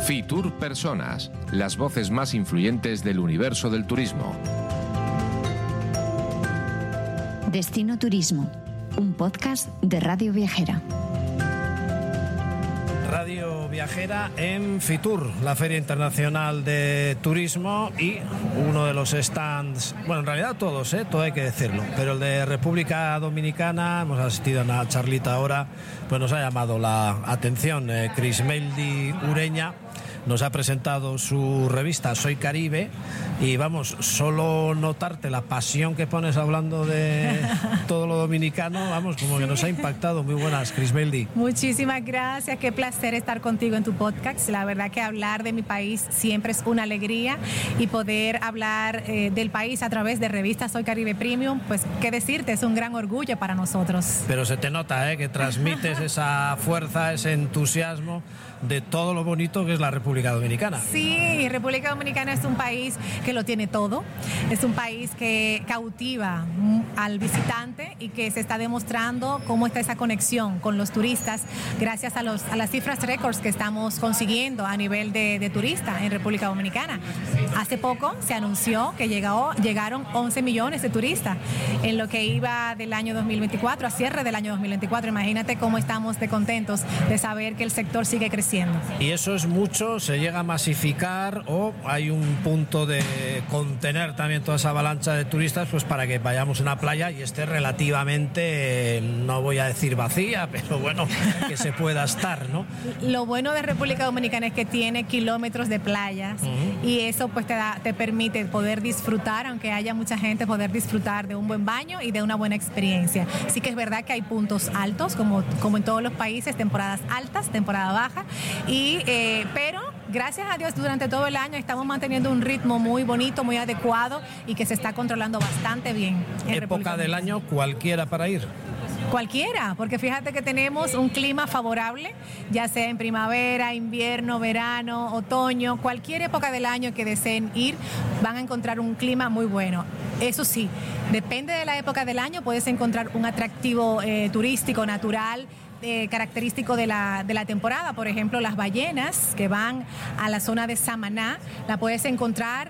Fitur Personas, las voces más influyentes del universo del turismo. Destino Turismo, un podcast de Radio Viajera. Radio Viajera en Fitur, la Feria Internacional de Turismo, y uno de los stands, bueno, en realidad todos, todo hay que decirlo, pero el de República Dominicana, hemos asistido a una charlita ahora, pues nos ha llamado la atención. Crismeldi Ureña nos ha presentado su revista Soy Caribe y vamos, solo notarte la pasión que pones hablando de todo lo dominicano, vamos, como que nos ha impactado. Muy buenas, Crismeldi. Muchísimas gracias, qué placer estar contigo en tu podcast. La verdad que hablar de mi país siempre es una alegría, y poder hablar del país a través de revista Soy Caribe Premium, pues qué decirte, es un gran orgullo para nosotros. Pero se te nota, que transmites esa fuerza, ese entusiasmo de todo lo bonito que es la República Dominicana. Sí, República Dominicana es un país que lo tiene todo, es un país que cautiva al visitante y que se está demostrando cómo está esa conexión con los turistas gracias a las cifras récords que estamos consiguiendo a nivel de turista en República Dominicana. Hace poco se anunció que llegaron 11 millones de turistas en lo que iba del año 2024, a cierre del año 2024. Imagínate cómo estamos de contentos de saber que el sector sigue creciendo. ¿Y eso es mucho? ¿Se llega a masificar o hay un punto de contener también toda esa avalancha de turistas, pues para que vayamos a una playa y esté relativamente, no voy a decir vacía, pero bueno, que se pueda estar, ¿no? Lo bueno de República Dominicana es que tiene kilómetros de playas, y eso pues te permite poder disfrutar, aunque haya mucha gente, poder disfrutar de un buen baño y de una buena experiencia. Sí que es verdad que hay puntos altos, como en todos los países, temporadas altas, temporada baja, pero gracias a Dios durante todo el año estamos manteniendo un ritmo muy bonito, muy adecuado, y que se está controlando bastante bien. ¿Época del año cualquiera para ir? Cualquiera, porque fíjate que tenemos un clima favorable, ya sea en primavera, invierno, verano, otoño, cualquier época del año que deseen ir, van a encontrar un clima muy bueno. Eso sí, depende de la época del año, puedes encontrar un atractivo turístico natural, característico de la temporada. Por ejemplo, las ballenas que van a la zona de Samaná, la puedes encontrar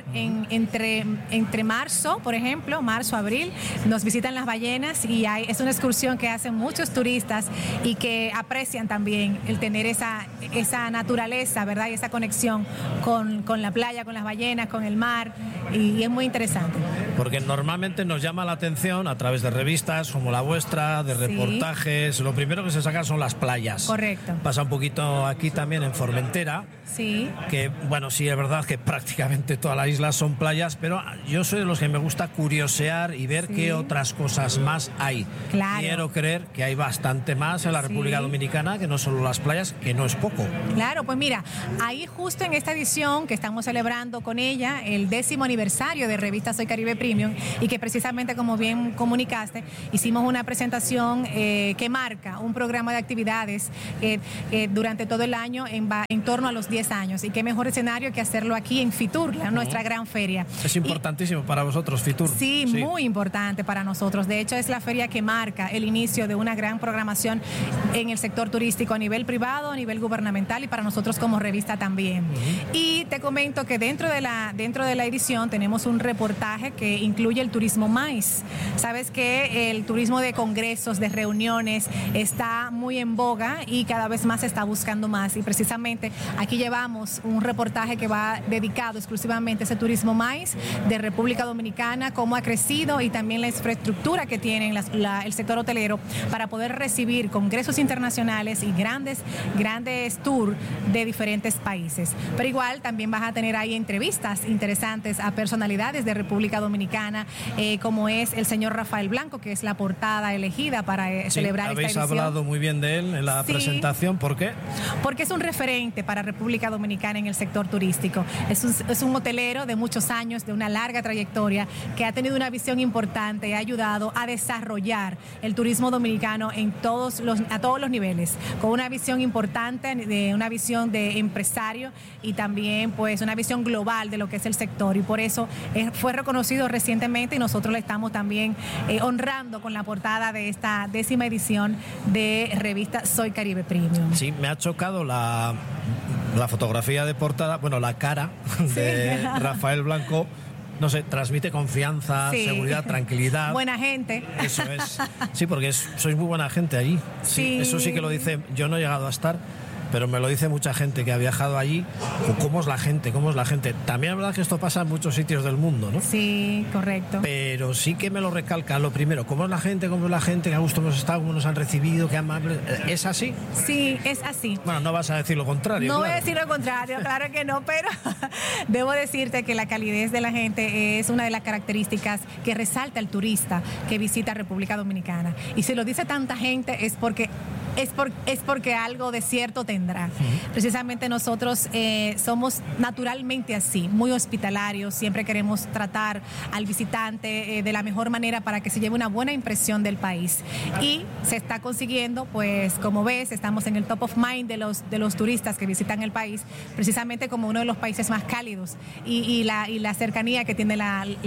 entre marzo, por ejemplo, marzo-abril, nos visitan las ballenas, y es una excursión que hacen muchos turistas y que aprecian también el tener esa naturaleza, ¿verdad? Y esa conexión con la playa, con las ballenas, con el mar, y es muy interesante. Porque normalmente nos llama la atención a través de revistas como la vuestra, de reportajes, lo primero que se saca son las playas. Correcto. Pasa un poquito aquí también en Formentera. Sí. Que, bueno, sí, es verdad que prácticamente todas las islas son playas, pero yo soy de los que me gusta curiosear y ver qué otras cosas más hay. Claro. Quiero creer que hay bastante más en la República Dominicana, que no solo las playas, que no es poco. Claro, pues mira, ahí justo en esta edición que estamos celebrando con ella, el 10º aniversario de Revista Soy Caribe Premium, y que precisamente, como bien comunicaste, hicimos una presentación que marca un programa de actividades durante todo el año en torno a los 10 años, y qué mejor escenario que hacerlo aquí en Fitur, nuestra gran feria. Es importantísimo para vosotros, Fitur. Sí, muy importante para nosotros. De hecho, es la feria que marca el inicio de una gran programación en el sector turístico a nivel privado, a nivel gubernamental, y para nosotros como revista también. Y te comento que dentro de la edición tenemos un reportaje que incluye el turismo MICE. Sabes que el turismo de congresos, de reuniones, está muy en boga y cada vez más se está buscando más, y precisamente aquí llevamos un reportaje que va dedicado exclusivamente a ese turismo MICE de República Dominicana, cómo ha crecido, y también la infraestructura que tiene el sector hotelero para poder recibir congresos internacionales y grandes tours de diferentes países. Pero igual también vas a tener ahí entrevistas interesantes a personalidades de República Dominicana, como es el señor Rafael Blanco, que es la portada elegida para celebrar esta edición. Habéis hablado muy bien de él en la presentación. ¿Por qué? Porque es un referente para República Dominicana en el sector turístico. Es un hotelero de muchos años, de una larga trayectoria, que ha tenido una visión importante y ha ayudado a desarrollar el turismo dominicano a todos los niveles, con una visión importante, una visión de empresario, y también pues una visión global de lo que es el sector, y por eso fue reconocido recientemente, y nosotros le estamos también honrando con la portada de esta 10ª edición de revista Soy Caribe Premium. Sí, me ha chocado la fotografía de portada, bueno, la cara de Rafael Blanco, no sé, transmite confianza, seguridad, tranquilidad. Buena gente. Eso es. Sí, porque sois muy buena gente allí. Sí, eso sí que lo dice. Yo no he llegado a estar, pero me lo dice mucha gente que ha viajado allí. ¿Cómo es la gente? ¿Cómo es la gente? También es verdad que esto pasa en muchos sitios del mundo, ¿no? Sí, correcto. Pero sí que me lo recalca lo primero. ¿Cómo es la gente? ¿Cómo es la gente? ¿Qué a gusto hemos estado? ¿Cómo nos han recibido? ¿Qué amables? ¿Es así? Sí, es así. Bueno, no vas a decir lo contrario. No claro. voy a decir lo contrario, claro que no, pero debo decirte que la calidez de la gente es una de las características que resalta el turista que visita República Dominicana. Y si lo dice tanta gente es porque algo de cierto tendrá. Precisamente nosotros somos naturalmente así, muy hospitalarios, siempre queremos tratar al visitante de la mejor manera para que se lleve una buena impresión del país. Y se está consiguiendo, pues como ves, estamos en el top of mind de los turistas que visitan el país, precisamente como uno de los países más cálidos y la cercanía que tiene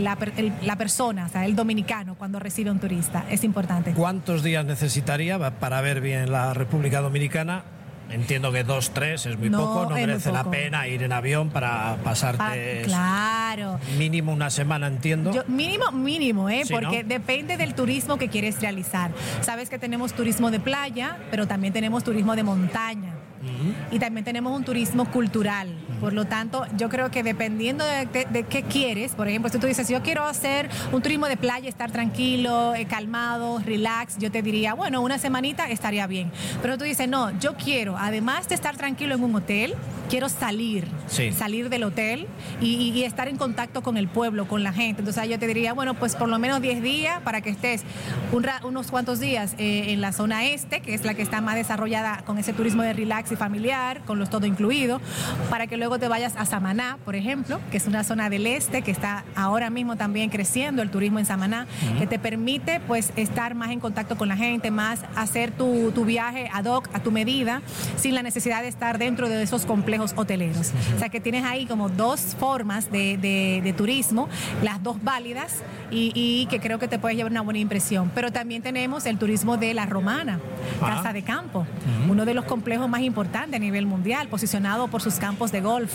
la persona, o sea, el dominicano cuando recibe un turista. Es importante. ¿Cuántos días necesitaría para ver bien la República Dominicana? Entiendo que 2, 3 es muy poco, no merece la pena ir en avión para pasarte claro. Mínimo una semana, entiendo. Mínimo, Sí, porque ¿no? depende del turismo que quieres realizar. Sabes que tenemos turismo de playa, pero también tenemos turismo de montaña. Y también tenemos un turismo cultural. Por lo tanto, yo creo que dependiendo de qué quieres, por ejemplo, si tú dices, yo quiero hacer un turismo de playa, estar tranquilo, calmado, relax, yo te diría, bueno, una semanita estaría bien. Pero tú dices, no, yo quiero, además de estar tranquilo en un hotel, quiero salir del hotel y estar en contacto con el pueblo, con la gente. Entonces yo te diría, bueno, pues por lo menos 10 días para que estés unos cuantos días en la zona este, que es la que está más desarrollada con ese turismo de relax y familiar, con los todo incluido, para que luego te vayas a Samaná, por ejemplo, que es una zona del este que está ahora mismo también creciendo el turismo en Samaná, que te permite pues estar más en contacto con la gente, más hacer tu viaje ad hoc, a tu medida, sin la necesidad de estar dentro de esos complejos hoteleros. O sea que tienes ahí como dos formas de turismo, las dos válidas y que creo que te puedes llevar una buena impresión. Pero también tenemos el turismo de La Romana, Casa de Campo, uno de los complejos más importantes a nivel mundial, posicionado por sus campos de golf.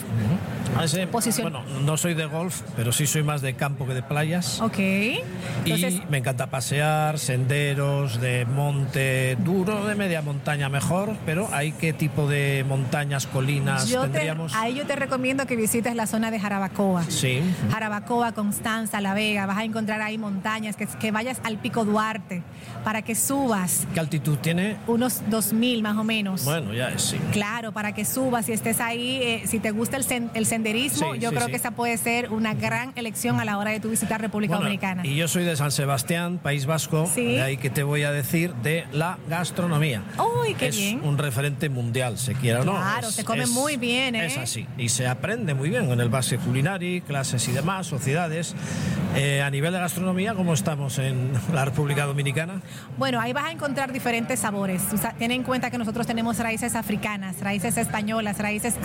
Bueno, no soy de golf, pero sí soy más de campo que de playas. Ok. Entonces, y me encanta pasear, senderos de monte duro, de media montaña mejor, pero ¿hay qué tipo de montañas, colinas tendríamos? Ahí yo te recomiendo que visites la zona de Jarabacoa. Sí. Jarabacoa, Constanza, La Vega, vas a encontrar ahí montañas, que vayas al Pico Duarte para que subas. ¿Qué altitud tiene? Unos 2.000 más o menos. Bueno, ya es, sí. Claro, para que subas y estés ahí, si te gusta el senderismo, yo creo que esa puede ser una gran elección a la hora de tu visitar República Dominicana. Y yo soy de San Sebastián, País Vasco, de ahí que te voy a decir de la gastronomía. ¡Uy, qué bien! Es un referente mundial, se quiera o no. Claro, se come muy bien, ¿eh? Es así, y se aprende muy bien en el base culinari, clases y demás, sociedades. A nivel de gastronomía, ¿cómo estamos en la República Dominicana? Bueno, ahí vas a encontrar diferentes sabores. O sea, ten en cuenta que nosotros tenemos raíces africanas, raíces españolas, raíces